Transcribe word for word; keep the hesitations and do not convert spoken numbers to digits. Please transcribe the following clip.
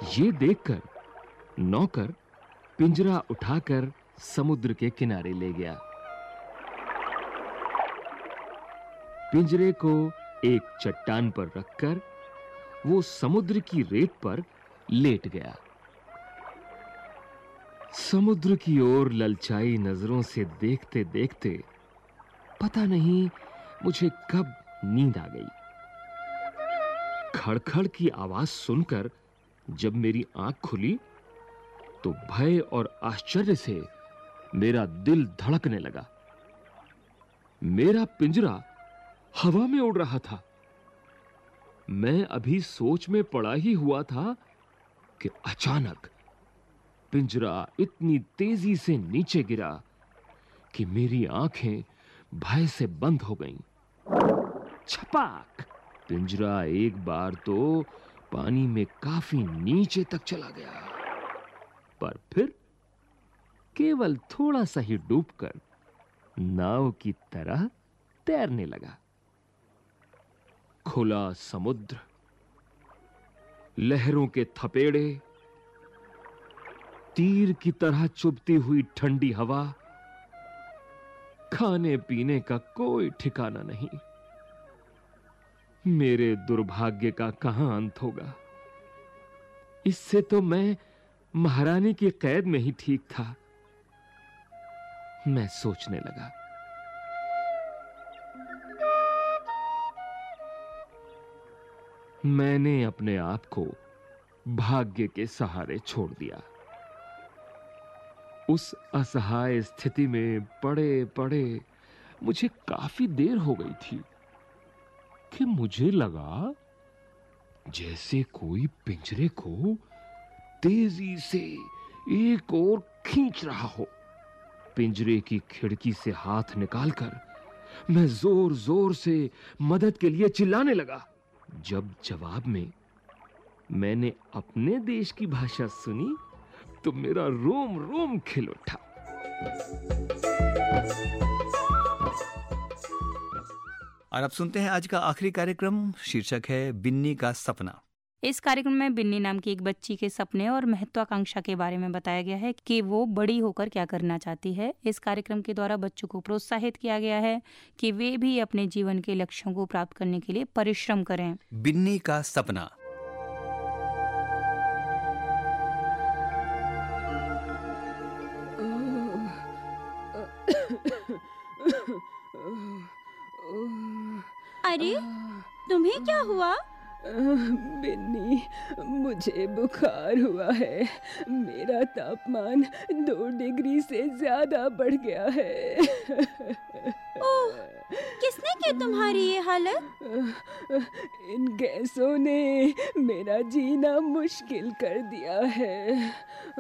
ये देखकर नौकर पिंजरा उठाकर समुद्र के किनारे ले गया। पिंजरे को एक चट्टान पर रखकर वो समुद्र की रेत पर लेट गया। समुद्र की ओर ललचाई नजरों से देखते-देखते पता नहीं मुझे कब नींद आ गई। खड़खड़ की आवाज सुनकर जब मेरी आंख खुली तो भय और आश्चर्य से मेरा दिल धड़कने लगा। मेरा पिंजरा हवा में उड़ रहा था। मैं अभी सोच में पड़ा ही हुआ था कि अचानक पिंजरा इतनी तेजी से नीचे गिरा कि मेरी आंखें भय से बंद हो गईं। छपाक! पिंजरा एक बार तो पानी में काफी नीचे तक चला गया, पर फिर केवल थोड़ा सा ही डूबकर नाव की तरह तैरने लगा। खुला समुद्र, लहरों के थपेड़े, तीर की तरह चुभती हुई ठंडी हवा, खाने पीने का कोई ठिकाना नहीं। मेरे दुर्भाग्य का कहां अंत होगा। इससे तो मैं महारानी की कैद में ही ठीक था। मैं सोचने लगा। मैंने अपने आप को भाग्य के सहारे छोड़ दिया। उस असहाय स्थिति में पड़े-पड़े मुझे काफी देर हो गई थी कि मुझे लगा जैसे कोई पिंजरे को तेजी से एक ओर खींच रहा हो। पिंजरे की खिड़की से हाथ निकालकर मैं जोर-जोर से मदद के लिए चिल्लाने लगा। जब जवाब में मैंने अपने देश की भाषा सुनी तो मेरा रोम-रोम खिल उठा। और अब सुनते हैं आज का आखिरी कार्यक्रम। शीर्षक है बिन्नी का सपना। इस कार्यक्रम में बिन्नी नाम की एक बच्ची के सपने और महत्वाकांक्षा के बारे में बताया गया है कि वो बड़ी होकर क्या करना चाहती है। इस कार्यक्रम के द्वारा बच्चों को प्रोत्साहित किया गया है कि वे भी अपने जीवन के लक्ष्यों को प्राप्त करने के लिए परिश्रम करें। बिन्नी का सपना। अरे, तुम्हें क्या हुआ? बिन्नी, मुझे बुखार हुआ है। मेरा तापमान दो डिग्री से ज्यादा बढ़ गया है। ओह, किसने की तुम्हारी ये हालत? इन गैसों ने मेरा जीना मुश्किल कर दिया है।